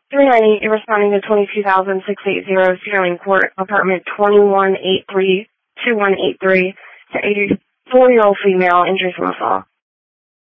398, you're responding to 22,680 Sterling Court, apartment 2183, 2183, to 84-year-old female, injury from assault.